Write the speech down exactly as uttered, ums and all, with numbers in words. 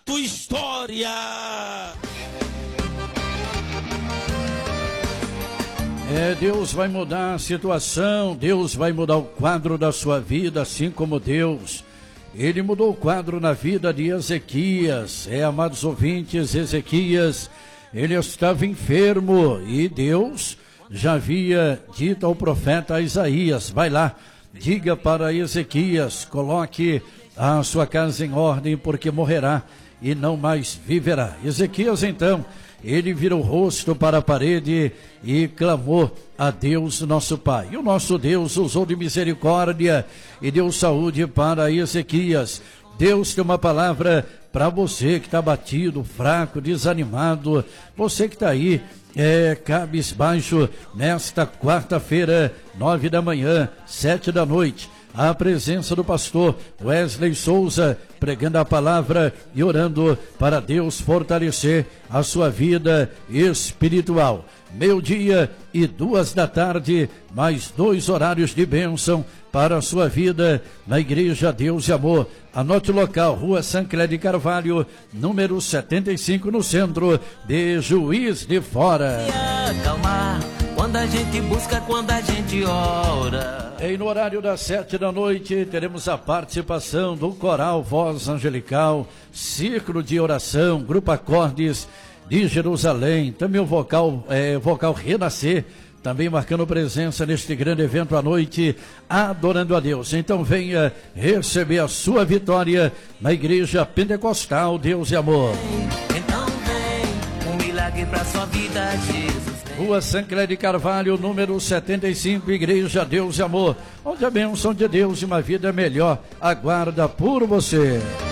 tua história. É, Deus vai mudar a situação, Deus vai mudar o quadro da sua vida, assim como Deus, Ele mudou o quadro na vida de Ezequias. É, amados ouvintes, Ezequias, ele estava enfermo e Deus já havia dito ao profeta Isaías, vai lá, diga para Ezequias, coloque a sua casa em ordem, porque morrerá e não mais viverá. Ezequias, então, ele virou o rosto para a parede e clamou a Deus, nosso Pai. E o nosso Deus usou de misericórdia e deu saúde para Ezequias. Deus tem uma palavra para você que está batido, fraco, desanimado, você que está aí, é, cabisbaixo, nesta quarta-feira, nove da manhã, sete da noite. A presença do pastor Wesley Souza, pregando a palavra e orando para Deus fortalecer a sua vida espiritual. Meio-dia e duas da tarde, mais dois horários de bênção para a sua vida na Igreja Deus e Amor. Anote o local, Rua Sancler de Carvalho, número setenta e cinco, no centro de Juiz de Fora. Acalmar quando a gente busca, quando a gente ora. E no horário das sete da noite, teremos a participação do Coral Voz Angelical, Círculo de Oração, Grupo Acordes de Jerusalém, também o vocal, é, vocal Renascer, também marcando presença neste grande evento à noite, adorando a Deus. Então venha receber a sua vitória na Igreja Pentecostal Deus e Amor. Então vem, um milagre para sua vida, Jesus. Rua Sancler de Carvalho, número setenta e cinco, Igreja Deus e Amor, onde a bênção de Deus e uma vida melhor aguarda por você.